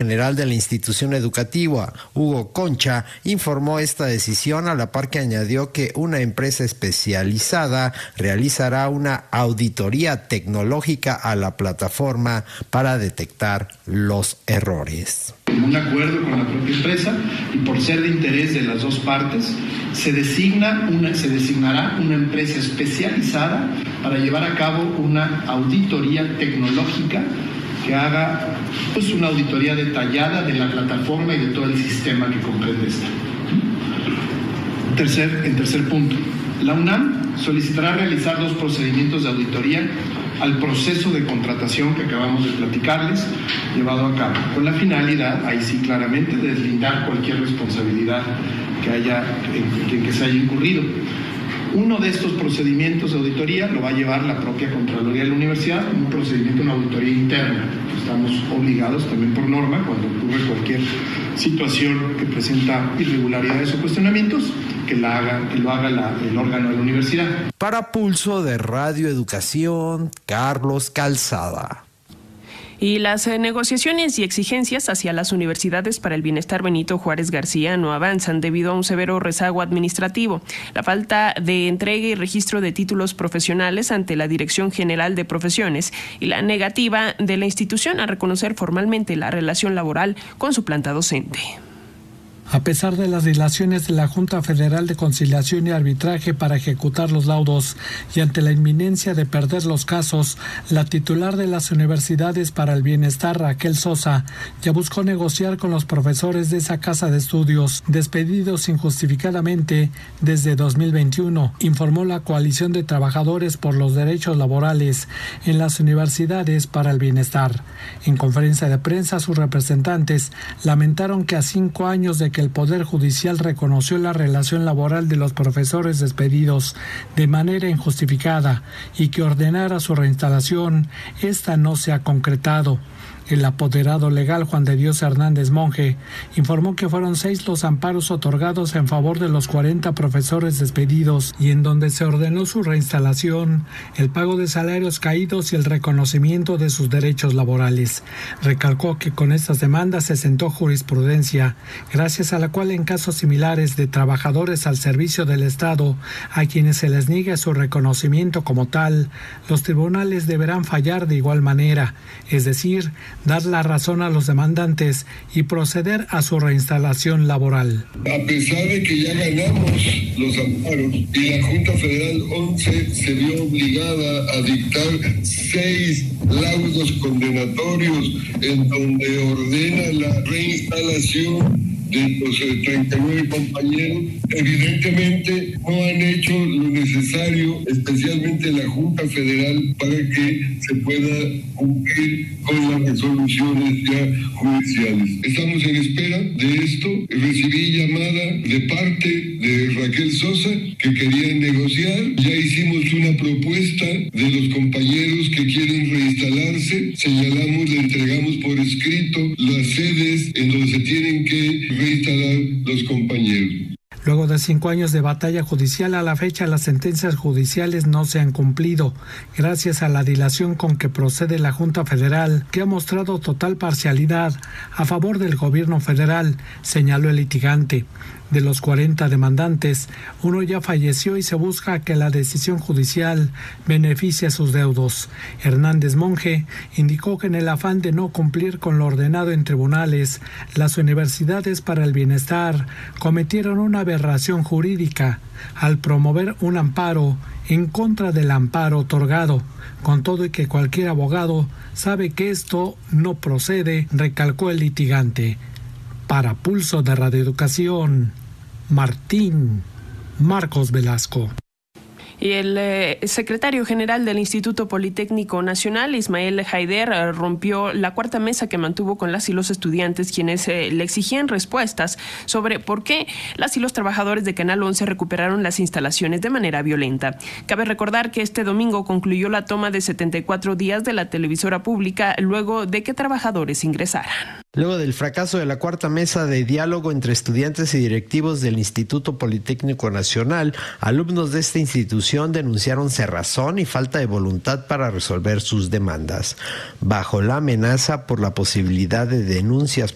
general de la institución educativa, Hugo Concha, informó esta decisión a la par que añadió que una empresa especializada realizará una auditoría tecnológica a la plataforma para detectar los errores. Un acuerdo con la propia empresa y por ser de interés de las dos partes, se designará una empresa especializada para llevar a cabo una auditoría tecnológica que haga una auditoría detallada de la plataforma y de todo el sistema que comprende esta. En tercer punto, la UNAM solicitará realizar 2 procedimientos de auditoría al proceso de contratación que acabamos de platicarles, llevado a cabo, con la finalidad, ahí sí claramente, de deslindar cualquier responsabilidad en que se haya incurrido. Uno de estos procedimientos de auditoría lo va a llevar la propia Contraloría de la Universidad, un procedimiento, una auditoría interna. Estamos obligados también por norma, cuando ocurre cualquier situación que presenta irregularidades o cuestionamientos, que lo haga el órgano de la universidad. Para Pulso de Radio Educación, Carlos Calzada. Y las negociaciones y exigencias hacia las universidades para el bienestar Benito Juárez García no avanzan debido a un severo rezago administrativo, la falta de entrega y registro de títulos profesionales ante la Dirección General de Profesiones y la negativa de la institución a reconocer formalmente la relación laboral con su planta docente. A pesar de las dilaciones de la Junta Federal de Conciliación y Arbitraje para ejecutar los laudos y ante la inminencia de perder los casos, la titular de las Universidades para el Bienestar, Raquel Sosa, ya buscó negociar con los profesores de esa casa de estudios, despedidos injustificadamente desde 2021, informó la Coalición de Trabajadores por los Derechos Laborales en las Universidades para el Bienestar. En conferencia de prensa, sus representantes lamentaron que a 5 años de que el Poder Judicial reconoció la relación laboral de los profesores despedidos de manera injustificada y que ordenara su reinstalación, esta no se ha concretado. El apoderado legal Juan de Dios Hernández Monje informó que fueron 6 los amparos otorgados en favor de los 40 profesores despedidos y en donde se ordenó su reinstalación, el pago de salarios caídos y el reconocimiento de sus derechos laborales. Recalcó que con estas demandas se sentó jurisprudencia, gracias a la cual en casos similares de trabajadores al servicio del Estado, a quienes se les niegue su reconocimiento como tal, los tribunales deberán fallar de igual manera, es decir, dar la razón a los demandantes y proceder a su reinstalación laboral. A pesar de que ya ganamos los amparos y la Junta Federal 11 se vio obligada a dictar 6 laudos condenatorios en donde ordena la reinstalación de los 39 compañeros, evidentemente no han hecho lo necesario, especialmente la Junta Federal, para que se pueda cumplir con las resoluciones ya judiciales. Estamos en espera de esto. Recibí llamada de parte de Raquel Sosa que querían negociar. Ya hicimos una propuesta de los compañeros que quieren reinstalarse. Señalamos, le entregamos por escrito las sedes en donde se tienen que reinstalar los compañeros. Luego de 5 años de batalla judicial, a la fecha las sentencias judiciales no se han cumplido, gracias a la dilación con que procede la Junta Federal, que ha mostrado total parcialidad a favor del gobierno federal, señaló el litigante. De los 40 demandantes, uno ya falleció y se busca que la decisión judicial beneficie a sus deudos. Hernández Monje indicó que en el afán de no cumplir con lo ordenado en tribunales, las Universidades para el Bienestar cometieron una aberración jurídica al promover un amparo en contra del amparo otorgado. Con todo y que cualquier abogado sabe que esto no procede, recalcó el litigante. Para Pulso de Radio Educación, Marcos Velasco. Y el secretario general del Instituto Politécnico Nacional, Ismael Haider, rompió la cuarta mesa que mantuvo con las y los estudiantes, quienes le exigían respuestas sobre por qué las y los trabajadores de Canal 11 recuperaron las instalaciones de manera violenta. Cabe recordar que este domingo concluyó la toma de 74 días de la televisora pública luego de que trabajadores ingresaran. Luego del fracaso de la cuarta mesa de diálogo entre estudiantes y directivos del Instituto Politécnico Nacional, alumnos de esta institución denunciaron cerrazón y falta de voluntad para resolver sus demandas. Bajo la amenaza por la posibilidad de denuncias